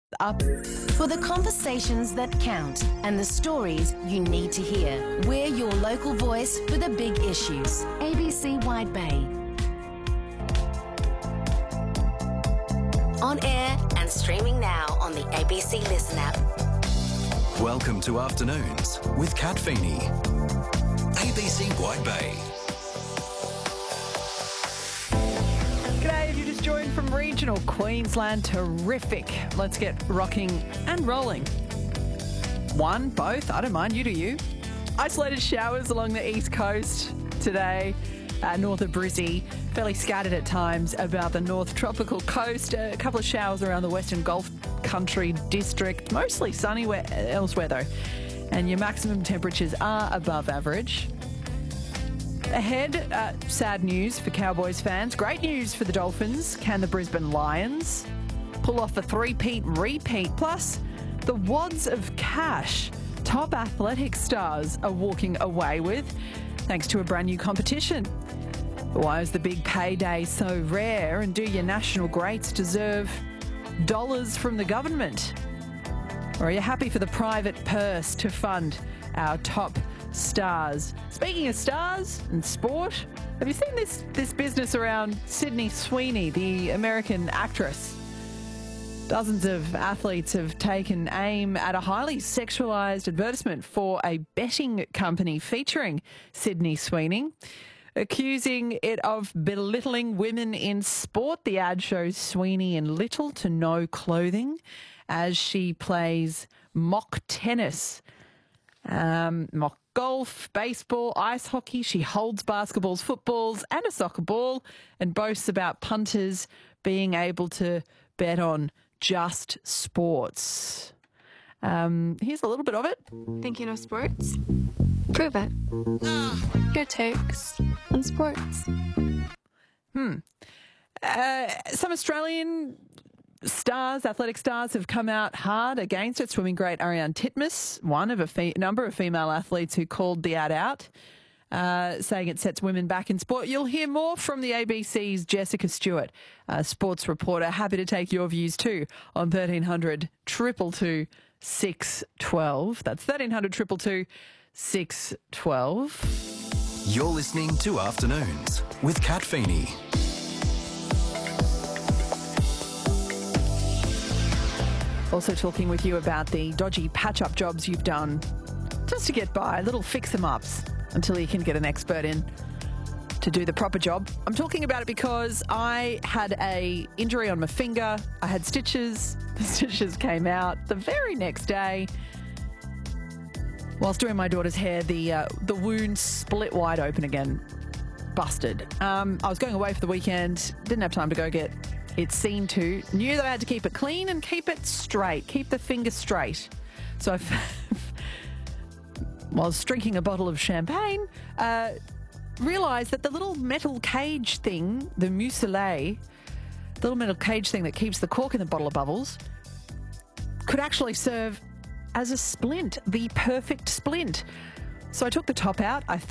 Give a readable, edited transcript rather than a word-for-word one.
Up for the conversations that count and the stories you need to hear. We're your local voice for the big issues. ABC Wide Bay. On air and streaming now on the ABC Listen app. Welcome to Afternoons with Kat Feeney. ABC Wide Bay. G'day, if you just joined from regional Queensland, terrific. Let's get rocking and rolling. One, both, I don't mind, you do you. Isolated showers along the east coast today, north of Brizzy. Fairly scattered at times about the north tropical coast. A couple of showers around the Western Gulf Country district. Mostly sunny elsewhere though. And your maximum temperatures are above average. Ahead, sad news for Cowboys fans. Great news for the Dolphins. Can the Brisbane Lions pull off a three-peat repeat? Plus, the wads of cash top athletic stars are walking away with thanks to a brand new competition. Why is the big payday so rare, and do your national greats deserve dollars from the government? Or are you happy for the private purse to fund our top stars? Speaking of stars and sport, have you seen this business around Sydney Sweeney, the American actress? Dozens of athletes have taken aim at a highly sexualised advertisement for a betting company featuring Sydney Sweeney, accusing it of belittling women in sport. The ad shows Sweeney in little to no clothing as she plays mock tennis, mock golf, baseball, ice hockey. She holds basketballs, footballs and a soccer ball and boasts about punters being able to bet on just sports. Here's a little bit of it. Thinking of sports? Prove it. Your takes on sports. Some Australian stars, athletic stars, have come out hard against it. Swimming great Ariane Titmus, one of a number of female athletes who called the ad out, saying it sets women back in sport. You'll hear more from the ABC's Jessica Stewart, sports reporter. Happy to take your views too on 1300 222 612. That's 1300 222 612. You're listening to Afternoons with Kat Feeney. Also talking with you about the dodgy patch-up jobs you've done just to get by, little fix-em-ups until you can get an expert in to do the proper job. I'm talking about it because I had a injury on my finger. I had stitches. The stitches came out the very next day. Whilst doing my daughter's hair, the wound split wide open again. Busted. I was going away for the weekend. Didn't have time to go get it seen to. Knew that I had to keep it clean and keep it straight. Keep the finger straight. So I whilst drinking a bottle of champagne, realised that the little metal cage thing, the muselet, the little metal cage thing that keeps the cork in the bottle of bubbles, could actually serve as a splint, the perfect splint. So I took the top out. I